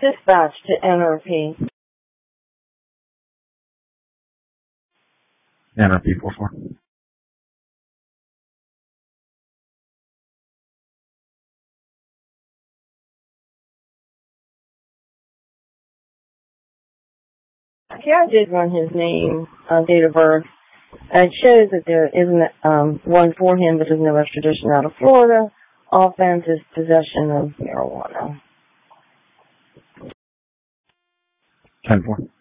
Dispatch to NRP. NRP 44. Okay, I did run his name, date of birth. It shows that there isn't one for him, but there's no extradition out of Florida. Offense is possession of marijuana. 10-4.